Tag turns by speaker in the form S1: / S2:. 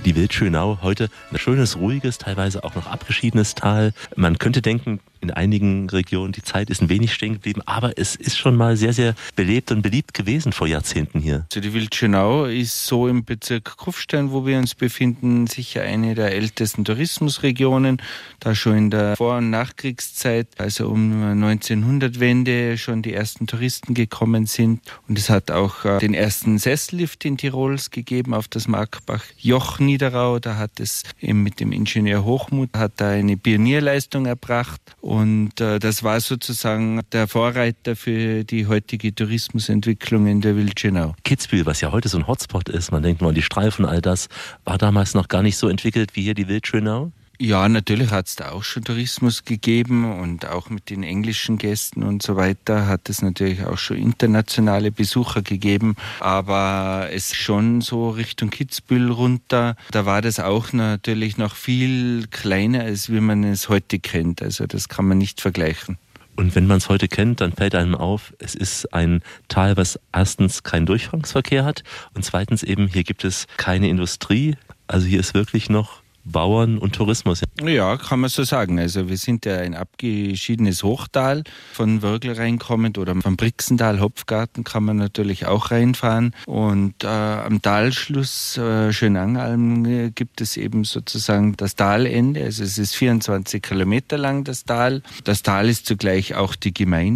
S1: Die Wildschönau, heute ein schönes, ruhiges, teilweise auch noch abgeschiedenes Tal. Man könnte denken, in einigen Regionen, die Zeit ist ein wenig stehen geblieben, aber es ist schon mal sehr, sehr belebt und beliebt gewesen vor Jahrzehnten hier.
S2: Also die Wildschönau ist so im Bezirk Kufstein, wo wir uns befinden, sicher eine der ältesten Tourismusregionen, da schon in der Vor- und Nachkriegszeit, also um 1900-Wende schon die ersten Touristen gekommen sind. Und es hat auch den ersten Sessellift in Tirols gegeben auf das Markbach-Joch Niederau. Da hat es eben mit dem Ingenieur Hochmuth hat da eine Pionierleistung erbracht. Und das war sozusagen der Vorreiter für die heutige Tourismusentwicklung in der Wildschönau.
S1: Kitzbühel, was ja heute so ein Hotspot ist, man denkt mal an die Streifen, all das, war damals noch gar nicht so entwickelt wie hier die Wildschönau?
S2: Ja, natürlich hat es da auch schon Tourismus gegeben und auch mit den englischen Gästen und so weiter hat es natürlich auch schon internationale Besucher gegeben, aber es schon so Richtung Kitzbühel runter, da war das auch natürlich noch viel kleiner, als wie man es heute kennt, also das kann man nicht vergleichen.
S1: Und wenn man es heute kennt, dann fällt einem auf, es ist ein Tal, was erstens keinen Durchgangsverkehr hat und zweitens eben, hier gibt es keine Industrie, also hier ist wirklich noch Bauern und Tourismus.
S2: Ja, kann man so sagen. Also wir sind ja ein abgeschiedenes Hochtal, von Wörgl reinkommend oder vom Brixental, Hopfgarten kann man natürlich auch reinfahren. Und am Talschluss Schönangalm gibt es eben sozusagen das Talende. Also es ist 24 Kilometer lang das Tal. Das Tal ist zugleich auch die Gemeinde.